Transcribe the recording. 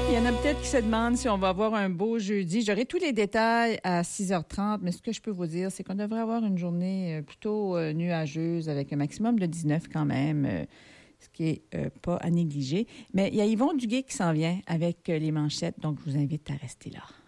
Il y en a peut-être qui se demandent si on va avoir un beau jeudi. J'aurai tous les détails à 6h30, mais ce que je peux vous dire, c'est qu'on devrait avoir une journée plutôt nuageuse avec un maximum de 19 quand même, ce qui est pas à négliger. Mais il y a Yvon Duguay qui s'en vient avec les manchettes, donc je vous invite à rester là.